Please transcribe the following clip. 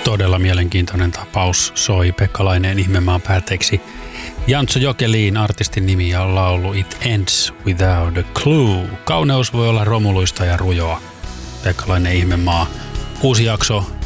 todella mielenkiintoinen tapaus soi Pekka Laineen Ihmemaan päätteeksi. Jantso Jokeliin artistin nimi ja laulu It Ends Without a Clue. Kauneus voi olla romuluista ja rujoa. Pekka Laineen Ihmemaa. Uusi jakso